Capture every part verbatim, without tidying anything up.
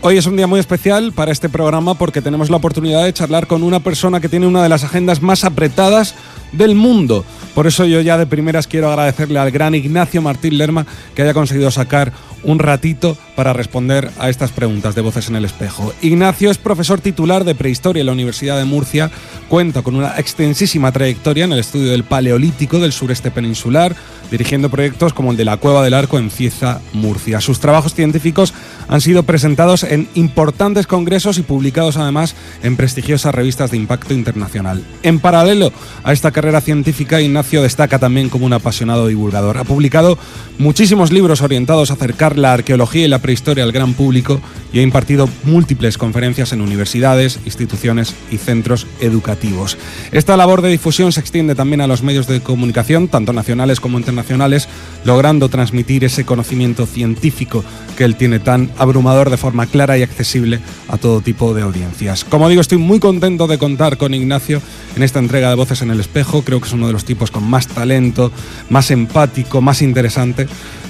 Hoy es un día muy especial para este programa porque tenemos la oportunidad de charlar con una persona que tiene una de las agendas más apretadas del mundo. Por eso yo ya de primeras quiero agradecerle al gran Ignacio Martín Lerma que haya conseguido sacar un ratito para responder a estas preguntas de Voces en el Espejo. Ignacio es profesor titular de Prehistoria en la Universidad de Murcia, cuenta con una extensísima trayectoria en el estudio del Paleolítico del sureste peninsular, dirigiendo proyectos como el de la Cueva del Arco en Cieza, Murcia. Sus trabajos científicos han sido presentados en importantes congresos y publicados además en prestigiosas revistas de impacto internacional. En paralelo a esta carrera científica, Ignacio destaca también como un apasionado divulgador. Ha publicado muchísimos libros orientados a acercar la arqueología y la prehistoria al gran público y ha impartido múltiples conferencias en universidades, instituciones y centros educativos. Esta labor de difusión se extiende también a los medios de comunicación, tanto nacionales como internacionales, logrando transmitir ese conocimiento científico que él tiene tan abrumador de forma clara y accesible a todo tipo de audiencias. Como digo, estoy muy contento de contar con Ignacio en esta entrega de Voces en el Espejo. Creo que es uno de los tipos con más talento, más empático, más interesante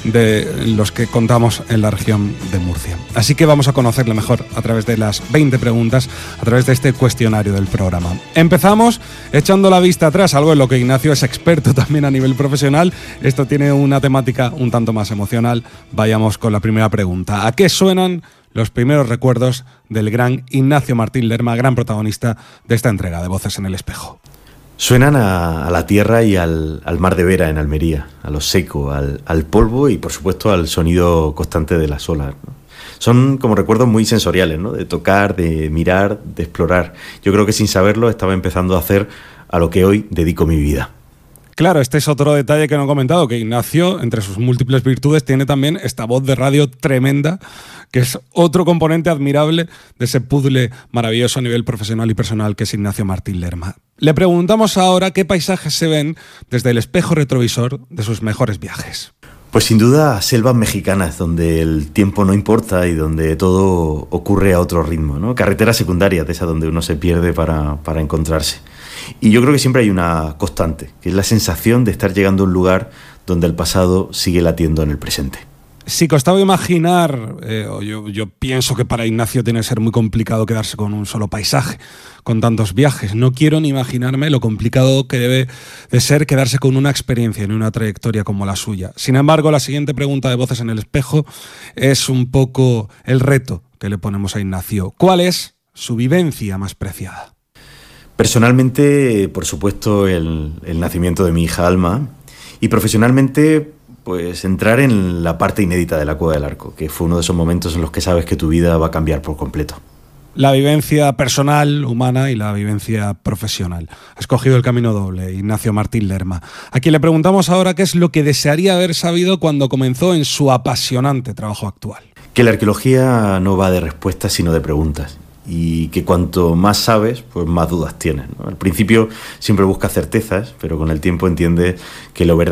de los que contamos en la región de Murcia. Así que vamos a conocerle mejor a través de las veinte preguntas, a través de este cuestionario del programa. Empezamos echando la vista atrás, algo en lo que Ignacio es experto también a nivel profesional. Esto tiene una temática un tanto más emocional. Vayamos con la primera pregunta. ¿A qué suenan los primeros recuerdos del gran Ignacio Martín Lerma, gran protagonista de esta entrega de Voces en el Espejo? Suenan a, a la tierra y al, al mar de Vera en Almería, a lo seco, al, al polvo y por supuesto al sonido constante de las olas, ¿no? Son como recuerdos muy sensoriales, ¿no? De tocar, de mirar, de explorar. Yo creo que sin saberlo estaba empezando a hacer a lo que hoy dedico mi vida. Claro, este es otro detalle que no he comentado, que Ignacio, entre sus múltiples virtudes, tiene también esta voz de radio tremenda, que es otro componente admirable de ese puzzle maravilloso a nivel profesional y personal que es Ignacio Martín Lerma. Le preguntamos ahora qué paisajes se ven desde el espejo retrovisor de sus mejores viajes. Pues sin duda selvas mexicanas, donde el tiempo no importa y donde todo ocurre a otro ritmo, ¿no? Carreteras secundarias, de esas donde uno se pierde para, para encontrarse. Y yo creo que siempre hay una constante, que es la sensación de estar llegando a un lugar donde el pasado sigue latiendo en el presente. Si costaba imaginar, eh, yo, yo pienso que para Ignacio tiene que ser muy complicado quedarse con un solo paisaje, con tantos viajes. No quiero ni imaginarme lo complicado que debe de ser quedarse con una experiencia en una trayectoria como la suya. Sin embargo, la siguiente pregunta de Voces en el Espejo es un poco el reto que le ponemos a Ignacio. ¿Cuál es su vivencia más preciada? Personalmente, por supuesto, el, el nacimiento de mi hija Alma, y profesionalmente, pues entrar en la parte inédita de la Cueva del Arco, que fue uno de esos momentos en los que sabes que tu vida va a cambiar por completo. La vivencia personal, humana y la vivencia profesional. Ha escogido el camino doble, Ignacio Martín Lerma. A quien le preguntamos ahora qué es lo que desearía haber sabido cuando comenzó en su apasionante trabajo actual. Que la arqueología no va de respuestas, sino de preguntas. Y que cuanto más sabes, pues más dudas tienes, ¿no? Al principio siempre buscas certezas, pero con el tiempo entiendes que lo verdadero